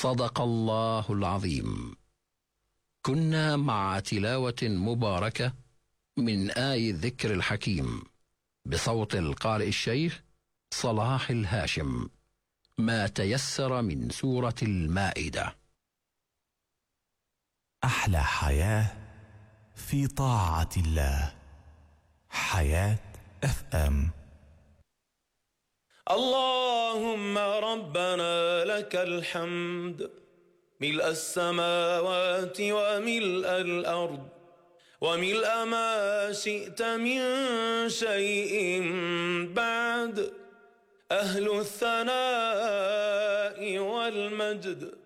صدق الله العظيم. كنا مع تلاوة مباركة من آي الذكر الحكيم بصوت القارئ الشيخ صلاح الهاشم، ما تيسر من سورة المائدة. أحلى حياة في طاعة الله. حياة FM. اللهم ربنا لك الحمد ملء السماوات وملء الأرض وملء ما شئت من شيء بعد، أهل الثناء والمجد